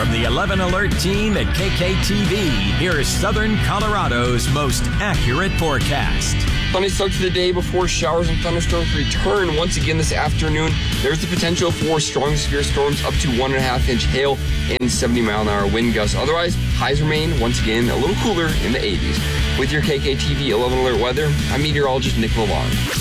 From the 11 Alert team at KKTV, here's Southern Colorado's most accurate forecast. Sunny start to the day before showers and thunderstorms return once again this afternoon. There's the potential for strong severe storms up to 1.5-inch hail and 70-mile-an-hour wind gusts. Otherwise, highs remain once again a little cooler in the 80s. With your KKTV 11 Alert weather, I'm meteorologist Nick Lavon.